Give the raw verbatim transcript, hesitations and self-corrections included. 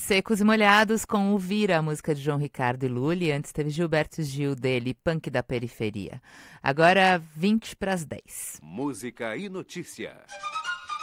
Secos e Molhados com o Vira, a música de João Ricardo e Lully. Antes teve Gilberto Gil dele, Punk da Periferia. Agora vinte para as dez. Música e notícia.